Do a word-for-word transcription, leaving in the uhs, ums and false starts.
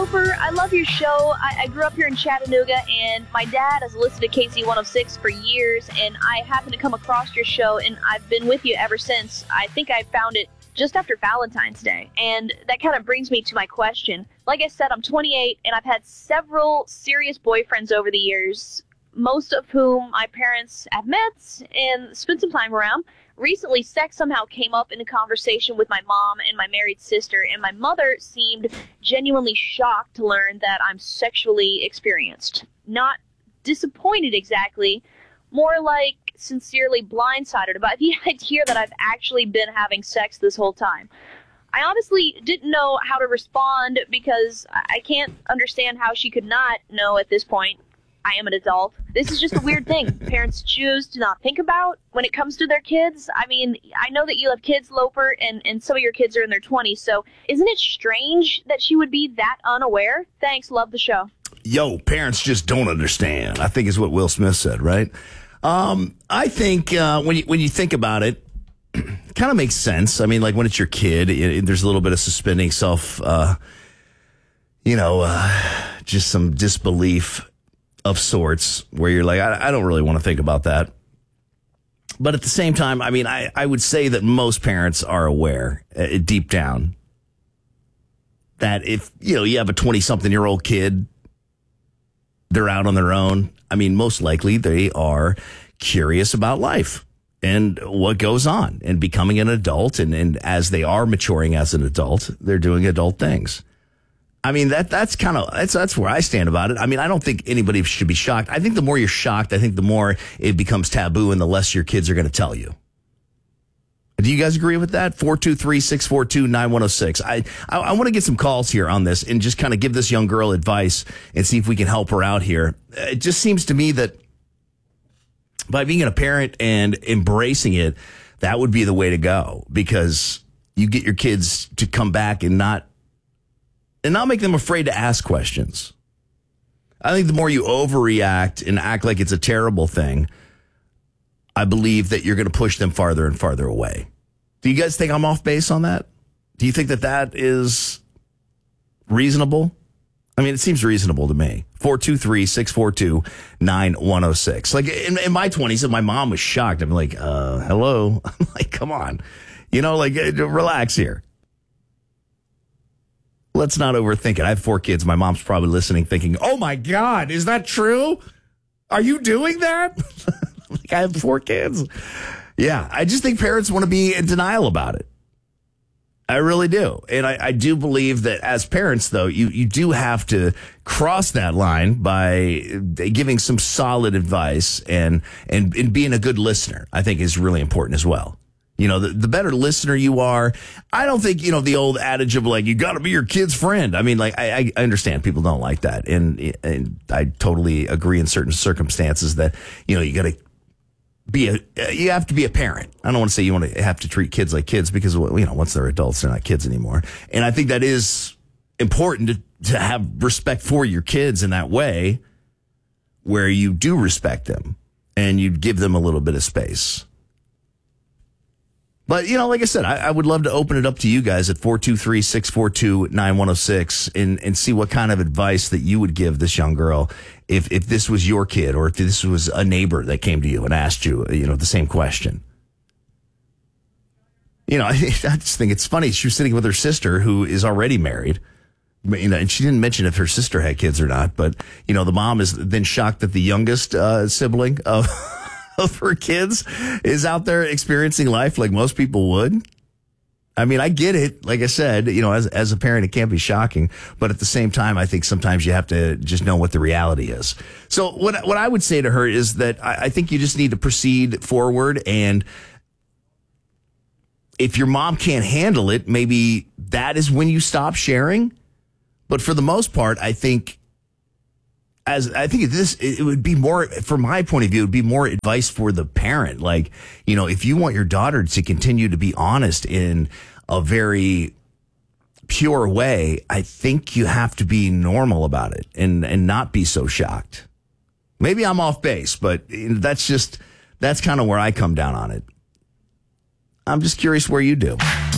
Loper, I love your show. I, I grew up here in Chattanooga, and my dad has listened to K Z one oh six for years, and I happened to come across your show, and I've been with you ever since. I think I found it just after Valentine's Day, and that kind of brings me to my question. Like I said, I'm twenty-eight, and I've had several serious boyfriends over the years, most of whom my parents have met and spent some time around. Recently, sex somehow came up in a conversation with my mom and my married sister, and my mother seemed genuinely shocked to learn that I'm sexually experienced. Not disappointed exactly, more like sincerely blindsided about the idea that I've actually been having sex this whole time. I honestly didn't know how to respond because I can't understand how she could not know at this point. I am an adult. This is just a weird thing parents choose to not think about when it comes to their kids. I mean, I know that you have kids, Loper, and, and some of your kids are in their twenties, so isn't it strange that she would be that unaware? Thanks, love the show. Yo, parents just don't understand, I think is what Will Smith said, right? Um, I think uh, when you when you think about it, it kind of makes sense. I mean, like when it's your kid, it, it, there's a little bit of suspending self, uh, you know, uh, just some disbelief of sorts where you're like, I, I don't really want to think about that. But at the same time, I mean, I, I would say that most parents are aware uh, deep down that if, you know, you have a twenty-something-year-old kid, they're out on their own. I mean, most likely they are curious about life and what goes on and becoming an adult. And, and as they are maturing as an adult, they're doing adult things. I mean, that that's kind of, that's, that's where I stand about it. I mean, I don't think anybody should be shocked. I think the more you're shocked, I think the more it becomes taboo and the less your kids are going to tell you. Do you guys agree with that? four two three, six four two, nine one oh six. I, I, I want to get some calls here on this and just kind of give this young girl advice and see if we can help her out here. It just seems to me that by being a parent and embracing it, that would be the way to go, because you get your kids to come back and not And not make them afraid to ask questions. I think the more you overreact and act like it's a terrible thing, I believe that you're going to push them farther and farther away. Do you guys think I'm off base on that? Do you think that that is reasonable? I mean, it seems reasonable to me. four two three, six four two, nine one oh six. Like in, in my twenties, if my mom was shocked, I'm like, uh, hello? I'm like, come on. You know, like, relax here. Let's not overthink it. I have four kids. My mom's probably listening thinking, oh, my God, is that true? Are you doing that? Like, I have four kids. Yeah, I just think parents want to be in denial about it. I really do. And I, I do believe that as parents, though, you, you do have to cross that line by giving some solid advice and, and, and being a good listener, I think is really important as well. You know, the, the better listener you are, I don't think, you know, the old adage of like, you got to be your kid's friend. I mean, like, I, I understand people don't like that. And, and I totally agree in certain circumstances that, you know, you got to be a, you have to be a parent. I don't want to say you want to have to treat kids like kids because, you know, once they're adults, they're not kids anymore. And I think that is important to, to have respect for your kids in that way where you do respect them and you give them a little bit of space. But, you know, like I said, I, I would love to open it up to you guys at four two three, six four two, nine one oh six and, and see what kind of advice that you would give this young girl if, if this was your kid or if this was a neighbor that came to you and asked you, you know, the same question. You know, I, I just think it's funny. She was sitting with her sister who is already married. You know, and she didn't mention if her sister had kids or not. But, you know, the mom is then shocked that the youngest uh, sibling of... of her kids is out there experiencing life like most people would. I mean, I get it. Like I said, you know, as as a parent, it can't be shocking. But at the same time, I think sometimes you have to just know what the reality is. So what what I would say to her is that I, I think you just need to proceed forward. And if your mom can't handle it, maybe that is when you stop sharing. But for the most part, I think As I think this, it would be more, from my point of view, it would be more advice for the parent. Like, you know, if you want your daughter to continue to be honest in a very pure way, I think you have to be normal about it and, and not be so shocked. Maybe I'm off base, but that's just, that's kind of where I come down on it. I'm just curious where you do.